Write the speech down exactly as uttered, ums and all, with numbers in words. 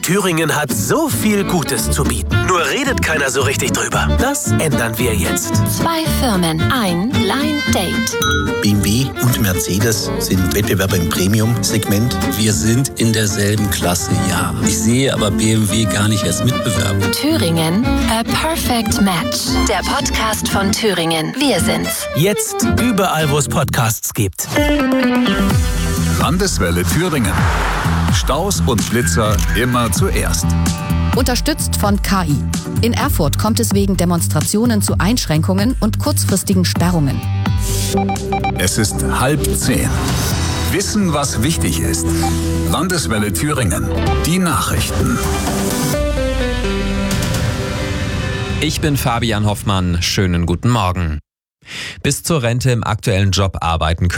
Thüringen hat so viel Gutes zu bieten. Nur redet keiner so richtig drüber. Das ändern wir jetzt. Zwei Firmen, ein Blind Date. B M W und Mercedes sind Wettbewerber im Premium-Segment. Wir sind in derselben Klasse, ja. Ich sehe aber B M W gar nicht als Mitbewerber. Thüringen, a perfect match. Der Podcast von Thüringen. Wir sind's. Jetzt überall, wo es Podcasts gibt. Landeswelle Thüringen. Staus und Blitzer immer zuerst. Unterstützt von K I. In Erfurt kommt es wegen Demonstrationen zu Einschränkungen und kurzfristigen Sperrungen. Es ist halb zehn. Wissen, was wichtig ist. Landeswelle Thüringen. Die Nachrichten. Ich bin Fabian Hoffmann. Schönen guten Morgen. Bis zur Rente im aktuellen Job arbeiten können